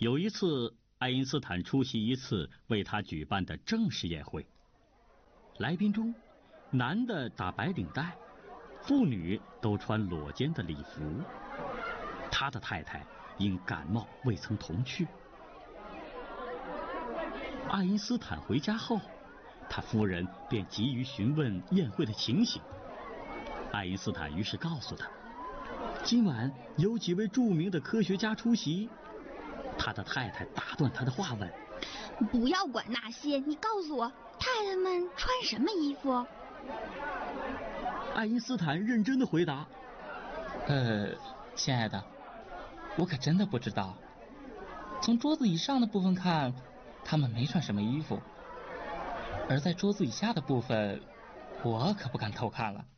有一次，爱因斯坦出席一次为他举办的正式宴会，来宾中，男的打白领带，妇女都穿裸肩的礼服。他的太太因感冒未曾同去。爱因斯坦回家后，他夫人便急于询问宴会的情形。爱因斯坦于是告诉他，今晚有几位著名的科学家出席。他的太太打断他的话问， 不要管那些，你告诉我，太太们穿什么衣服？ 爱因斯坦认真的回答， 亲爱的，我可真的不知道。从桌子以上的部分看，他们没穿什么衣服，而在桌子以下的部分，我可不敢偷看了。